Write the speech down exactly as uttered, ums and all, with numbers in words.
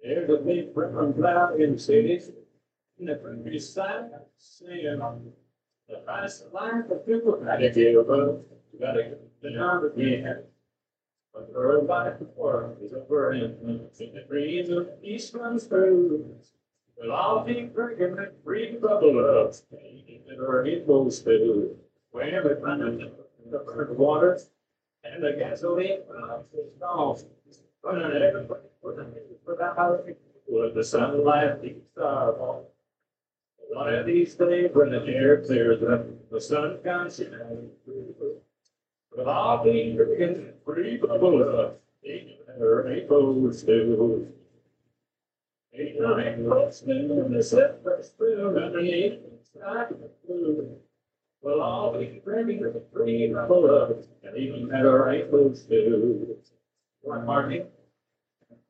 There's a big brown cloud in the city, in the countryside, saying, the price of life for people gotta give up, you gotta get down again. But for a life of work is over and the breeze of peace runs through. We'll all be drinking that free bubble up, that our equals to. Where we find the burnt water and the gasoline pumps is gone. But everybody for the for the house, with the sunlight, the stars. One of these days when the air clears up, the sun comes shining through. We'll all be drinking free bubble up, our equals to. Eight nine months in the separate through and the eight side of the blue. We'll all be drinking the free bubble up, and even at our ankles too. One Martin.